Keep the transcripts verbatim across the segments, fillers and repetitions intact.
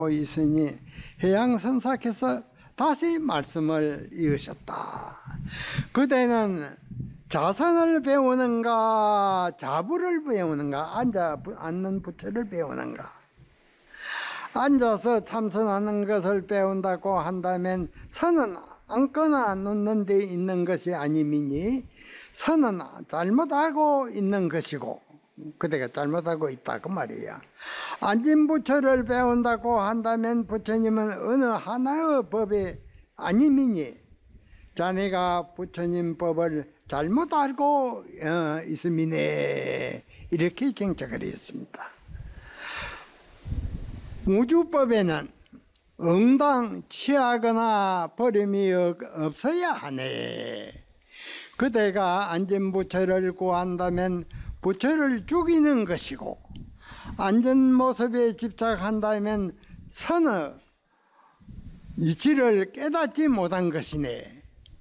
있으니 해양선사께서 다시 말씀을 이으셨다. 그대는 자선을 배우는가 자부를 배우는가 앉아 앉는 부처를 배우는가. 앉아서 참선하는 것을 배운다고 한다면 선은 앉거나 눕는 데 있는 것이 아니미니 선은 잘못하고 있는 것이고 그대가 잘못하고 있다 그 말이야. 앉은 부처를 배운다고 한다면 부처님은 어느 하나의 법이 아니미니 자네가 부처님 법을 잘못 알고 어, 있음이네. 이렇게 경책을 했습니다. 우주법에는 응당 취하거나 버림이 없어야 하네. 그대가 앉은 부처를 구한다면 부처를 죽이는 것이고 앉은 모습에 집착한다면 선의 이치를 깨닫지 못한 것이네.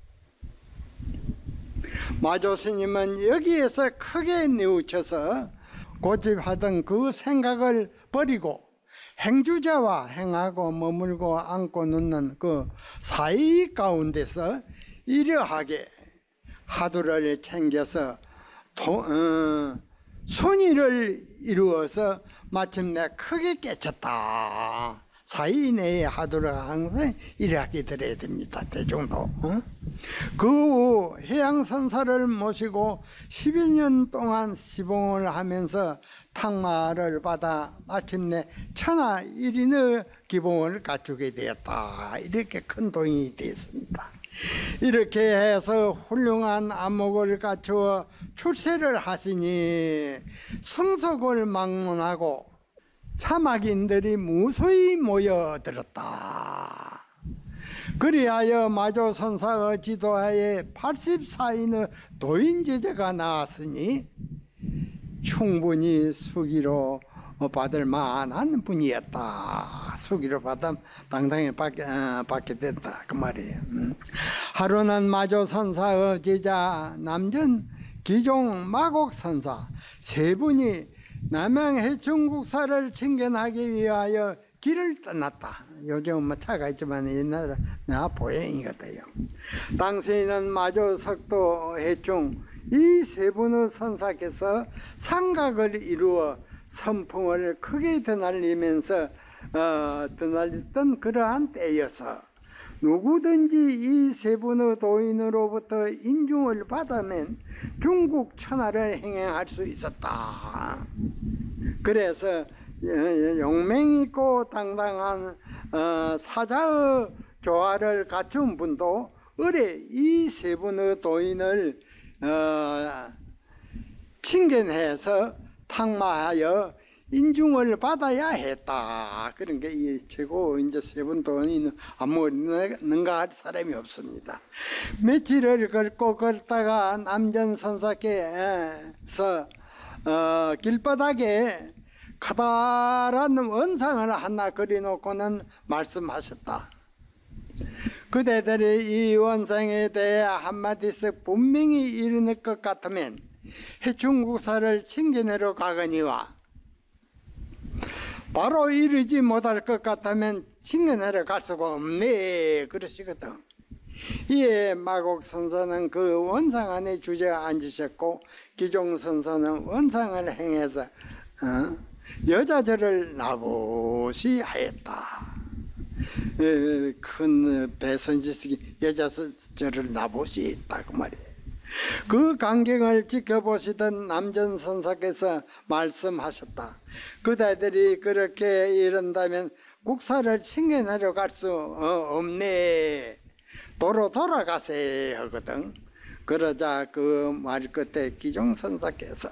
마조 스님은 여기에서 크게 뉘우쳐서 고집하던 그 생각을 버리고 행주자와 행하고 머물고 앉고 눕는 그 사이 가운데서 이러하게 하두를 챙겨서 도, 어, 순위를 이루어서 마침내 크게 깨쳤다. 사이 내에 하두가 항상 이렇게 들어야 됩니다. 대중도. 어? 그 후 해양선사를 모시고 십여 년 동안 시봉을 하면서 탕마를 받아 마침내 천하 일 인의 기봉을 갖추게 되었다. 이렇게 큰 도인이 되었습니다. 이렇게 해서 훌륭한 안목을 갖추어 출세를 하시니 승석을 막론하고 참악인들이 무수히 모여들었다. 그리하여 마조선사의 지도하에 팔십사 인의 도인제자가 나왔으니 충분히 수기로 받을 만한 분이었다. 수기로 받아 당당히 받게, 어, 받게 됐다 그 말이에요. 음. 하루는 마조선사의 제자 남전, 기종, 마곡선사 세 분이 남양해충국사를 친견하기 위하여 길을 떠났다. 요즘은 뭐 차가 있지만 옛날에 나 보행이거든요. 당시에는 마조, 석도, 해충 이 세 분의 선사께서 상각을 이루어 선풍을 크게 드날리면서 어, 드날렸던 그러한 때여서 누구든지 이 세 분의 도인으로부터 인중을 받으면 중국 천하를 행행할 수 있었다. 그래서 용맹 있고 당당한 어, 사자의 조화를 갖춘 분도 의뢰 이 세 분의 도인을 어, 칭견해서 탕마하여 인중을 받아야 했다. 그런 게 이 최고 이제 세 분 도인은 아무 능가할 사람이 없습니다. 며칠을 걷고 걷다가 남전 선사께서 어, 길바닥에 커다란 원상을 하나 그려놓고는 말씀하셨다. 그대들이 이 원상에 대해 한마디씩 분명히 이르는 것 같으면 해충국사를 칭견하러 가거니와 바로 이르지 못할 것 같으면 칭견하러 갈 수가 없네. 그러시거든. 이에 마곡선사는 그 원상 안에 주저앉 앉으셨고 기종선사는 원상을 행해서 어? 여자절을 나보시 하였다. 큰 배선지식이 여자절을 나보시 했다 그 말이에요. 그 광경을 지켜보시던 남전 선사께서 말씀하셨다. 그대들이 그렇게 이른다면 국사를 칭견하러 갈 수 없네. 도로 돌아가세 하거든. 그러자 그 말 끝에 기종선사께서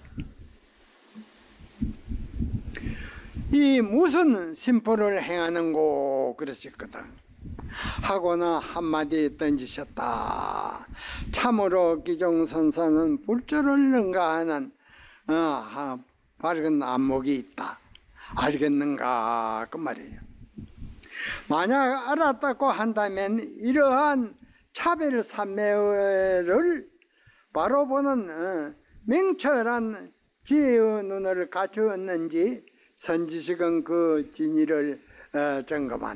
이 무슨 심포를 행하는고 그러셨거든. 하고는 한마디 던지셨다. 참으로 기종선사는 불조를 능가하는 어, 밝은 안목이 있다. 알겠는가 그 말이에요. 만약 알았다고 한다면 이러한 차별 삼매를 바로 보는 어, 명철한 지혜의 눈을 갖추었는지 선지식은 그 진의를 어, 점검한